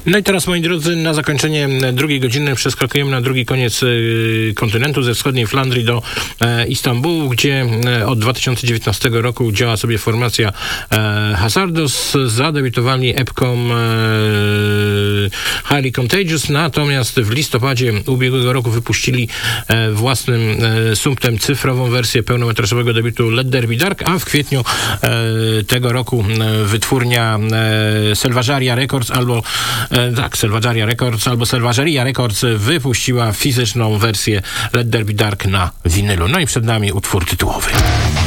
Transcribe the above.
No i teraz, moi drodzy, na zakończenie drugiej godziny przeskakujemy na drugi koniec kontynentu, ze wschodniej Flandrii do Istambułu, gdzie od 2019 roku działa sobie formacja Hazardos. Zadebiutowali epką Highly Contagious, natomiast w listopadzie ubiegłego roku wypuścili własnym sumptem cyfrową wersję pełnometrażowego debiutu Let There Be Dark, a w kwietniu tego roku wytwórnia Selvageria Records albo Selvageria Records wypuściła fizyczną wersję Let There Be Dark na winylu. No i przed nami utwór tytułowy.